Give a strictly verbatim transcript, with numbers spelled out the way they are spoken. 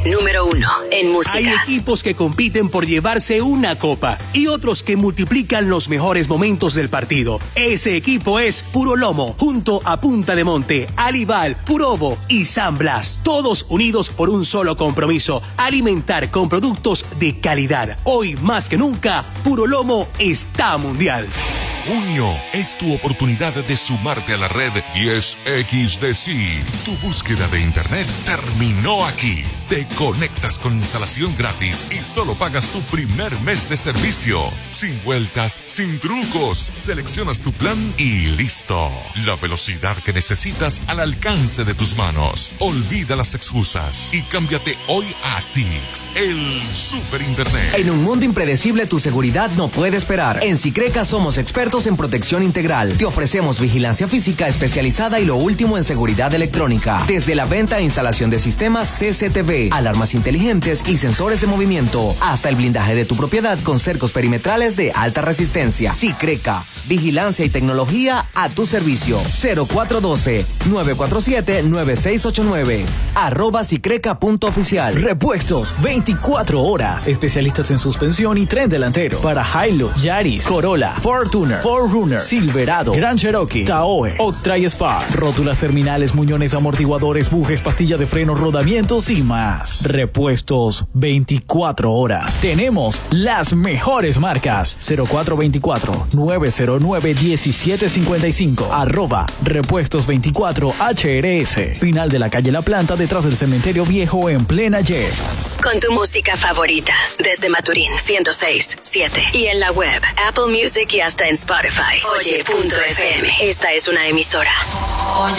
número uno en música. Hay equipos que compiten por llevarse una copa y otros que multiplican los mejores momentos del partido. Ese equipo es Puro Lomo, junto a Punta de Monte, Alival, Purobo y San Blas. Todos unidos por un solo compromiso: alimentar con productos de calidad. Hoy más que nunca, Puro Lomo está mundial. Junio es tu oportunidad de sumarte a la red diez equis de C I. Tu búsqueda de internet terminó aquí. Te conectas con instalación gratis y solo pagas tu primer mes de servicio. Sin vueltas, sin trucos. Seleccionas tu plan y listo. La velocidad que necesitas al alcance de tus manos. Olvida las excusas y cámbiate hoy a S I X, el super internet. En un mundo impredecible, tu seguridad no puede esperar. En Sicreca somos expertos en protección integral. Te ofrecemos vigilancia física especializada y lo último en seguridad electrónica. Desde la venta e instalación de sistemas C C T V, alarmas inteligentes y sensores de movimiento, hasta el blindaje de tu propiedad con cercos perimetrales de alta resistencia. Sicreca, vigilancia y tecnología a tu servicio. cero cuatro uno dos, nueve cuatro siete, nueve seis ocho nueve. Arroba Sicreca punto oficial. Repuestos veinticuatro horas. Especialistas en suspensión y tren delantero para Hilux, Yaris, Corolla, Fortuner, cuatro runner, Silverado, Grand Cherokee, Tahoe, Octra y Spark. Rótulas terminales, muñones, amortiguadores, bujes, pastilla de freno, rodamientos y más. Repuestos veinticuatro horas. Tenemos las mejores marcas. cero cuatro dos cuatro, nueve cero nueve, uno siete cinco cinco. Arroba Repuestos veinticuatro H R S. Final de la calle La Planta, detrás del cementerio viejo, en plena Y. Con tu música favorita, desde Maturín ciento seis punto siete y en la web, Apple Music y hasta en Spotify. Oye punto f m. Esta es una emisora